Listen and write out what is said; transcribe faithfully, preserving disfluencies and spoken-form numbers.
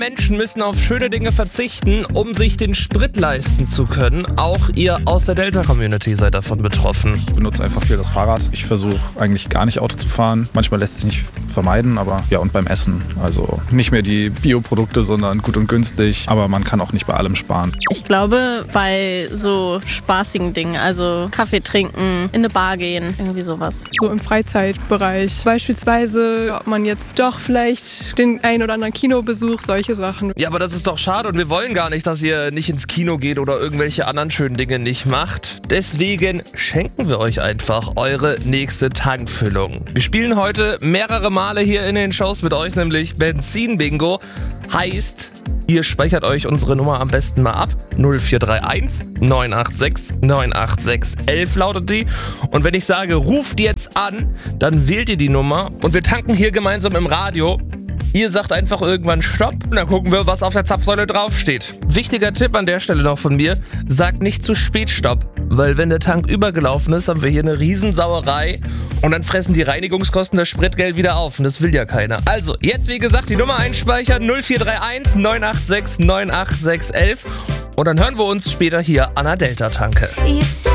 Menschen müssen auf schöne Dinge verzichten, um sich den Sprit leisten zu können. Auch ihr aus der Delta-Community seid davon betroffen. Ich benutze einfach viel das Fahrrad. Ich versuche eigentlich gar nicht Auto zu fahren. Manchmal lässt es sich nicht vermeiden, aber ja, und beim Essen. Also nicht mehr die Bioprodukte, sondern gut und günstig. Aber man kann auch nicht bei allem sparen. Ich glaube, bei so spaßigen Dingen, also Kaffee trinken, in eine Bar gehen, irgendwie sowas. So im Freizeitbereich. Beispielsweise, ob man jetzt doch vielleicht den ein oder anderen Kinobesuch, solche Sachen. Ja, aber das ist doch schade und wir wollen gar nicht, dass ihr nicht ins Kino geht oder irgendwelche anderen schönen Dinge nicht macht. Deswegen schenken wir euch einfach eure nächste Tankfüllung. Wir spielen heute mehrere Male hier in den Shows mit euch, nämlich Benzin-Bingo. Heißt, ihr speichert euch unsere Nummer am besten mal ab. null vier drei eins neun acht sechs neun acht sechs elf lautet die. Und wenn ich sage, ruft jetzt an, dann wählt ihr die Nummer und wir tanken hier gemeinsam im Radio. Ihr sagt einfach irgendwann Stopp und dann gucken wir, was auf der Zapfsäule draufsteht. Wichtiger Tipp an der Stelle noch von mir, sagt nicht zu spät Stopp. Weil wenn der Tank übergelaufen ist, haben wir hier eine Riesensauerei und dann fressen die Reinigungskosten das Spritgeld wieder auf und das will ja keiner. Also, jetzt wie gesagt die Nummer einspeichern, null vier drei eins neun acht sechs neun acht sechs elf und dann hören wir uns später hier an der Delta-Tanke.